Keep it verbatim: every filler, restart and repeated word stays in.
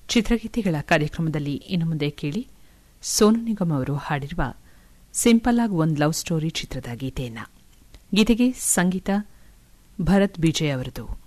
ಚಿತ್ರಗೀತೆಗಳ ಕಾರ್ಯಕ್ರಮದಲ್ಲಿ ಇನ್ನು ಮುಂದೆ ಕೇಳಿ ಸೋನು ನಿಗಮ್ ಅವರು ಹಾಡಿರುವ ಸಿಂಪಲ್ ಆಗಿ ಒಂದು ಲವ್ ಸ್ಟೋರಿ ಚಿತ್ರದ ಗೀತೆಯನ್ನು. ಗೀತೆಗೆ ಸಂಗೀತ ಭರತ್ ಬಿಜಯ್ ಅವರದು.